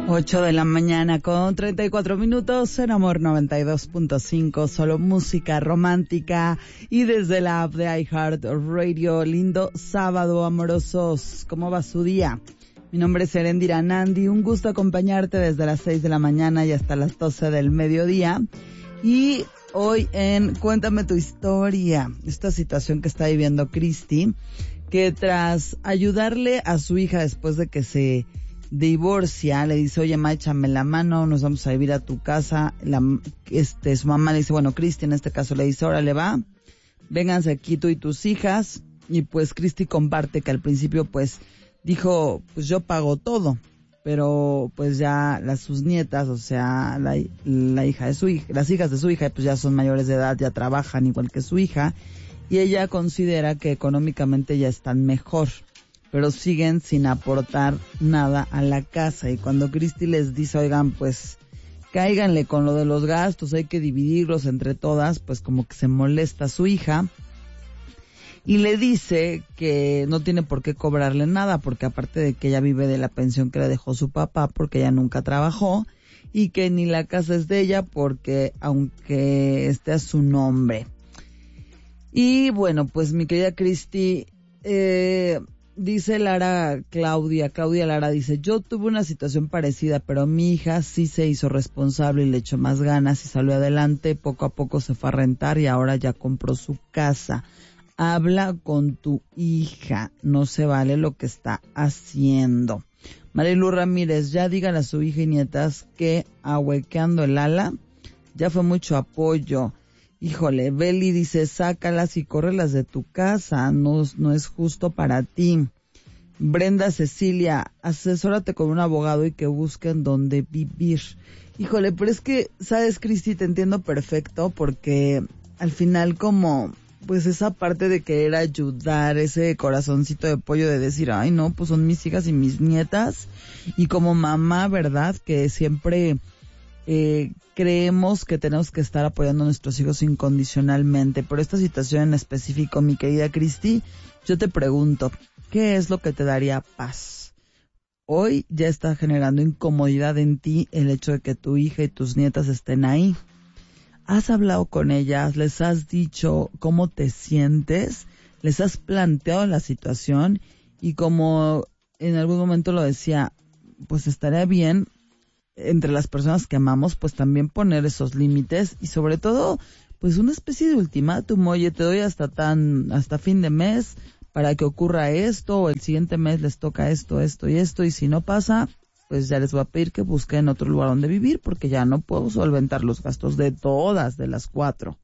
8 de la mañana con 34 minutos en Amor 92.5, solo música romántica y desde la app de iHeartRadio. Lindo sábado, amorosos. ¿Cómo va su día? Mi nombre es Erendira Nandi, un gusto acompañarte desde las 6 de la mañana y hasta las 12 del mediodía. Y hoy en Cuéntame tu historia, esta situación que está viviendo Cristi, que tras ayudarle a su hija después de que se divorcia, le dice, oye, ma, échame la mano, nos vamos a vivir a tu casa. Su mamá le dice, bueno, Cristi en este caso le dice, órale va, vénganse aquí tú y tus hijas. Y pues Cristi comparte que al principio pues dijo, pues yo pago todo, pero pues ya sus nietas, o sea, la hija de su hija, las hijas de su hija, pues ya son mayores de edad, ya trabajan igual que su hija, y ella considera que económicamente ya están mejor, pero siguen sin aportar nada a la casa. Y cuando Cristi les dice, oigan, pues cáiganle con lo de los gastos, hay que dividirlos entre todas, pues como que se molesta a su hija y le dice que no tiene por qué cobrarle nada, porque aparte de que ella vive de la pensión que le dejó su papá, porque ella nunca trabajó, y que ni la casa es de ella, porque aunque esté a su nombre. Y bueno, pues mi querida Cristi, dice Claudia Lara dice, yo tuve una situación parecida, pero mi hija sí se hizo responsable y le echó más ganas y salió adelante, poco a poco se fue a rentar y ahora ya compró su casa. Habla con tu hija, no se vale lo que está haciendo. Marilu Ramírez, ya dígale a su hija y nietas que ahuequeando el ala, ya fue mucho apoyo. Híjole, Beli dice, sácalas y córrelas de tu casa, no es justo para ti. Brenda Cecilia, asesórate con un abogado y que busquen dónde vivir. Híjole, pero es que, ¿sabes, Cristi? Te entiendo perfecto, porque al final como, pues esa parte de querer ayudar, ese corazoncito de pollo de decir, ay no, pues son mis hijas y mis nietas, y como mamá, ¿verdad? Que siempre creemos que tenemos que estar apoyando a nuestros hijos incondicionalmente. Por esta situación en específico, mi querida Cristi, yo te pregunto, ¿qué es lo que te daría paz? Hoy ya está generando incomodidad en ti el hecho de que tu hija y tus nietas estén ahí. ¿Has hablado con ellas? ¿Les has dicho cómo te sientes? ¿Les has planteado la situación? Y como en algún momento lo decía, pues estaría bien entre las personas que amamos, pues también poner esos límites y sobre todo, pues una especie de ultimátum. Oye, te doy hasta fin de mes para que ocurra esto, o el siguiente mes les toca esto y esto, y si no pasa, pues ya les voy a pedir que busquen otro lugar donde vivir, porque ya no puedo solventar los gastos de todas, de las 4.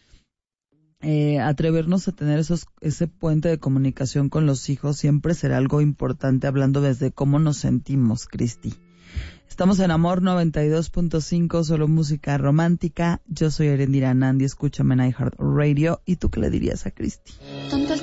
Atrevernos a tener ese puente de comunicación con los hijos siempre será algo importante, hablando desde cómo nos sentimos, Cristi. Estamos en Amor 92.5, solo música romántica. Yo soy Erendira Nandi, escúchame en iHeartRadio. ¿Y tú qué le dirías a Cristi?